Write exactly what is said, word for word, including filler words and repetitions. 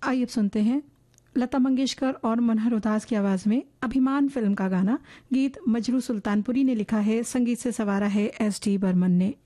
आइए अब सुनते हैं लता मंगेशकर और मनोहर उदास की आवाज में अभिमान फिल्म का गाना। गीत मजरू सुल्तानपुरी ने लिखा है, संगीत से सवारा है एस डी बर्मन ने।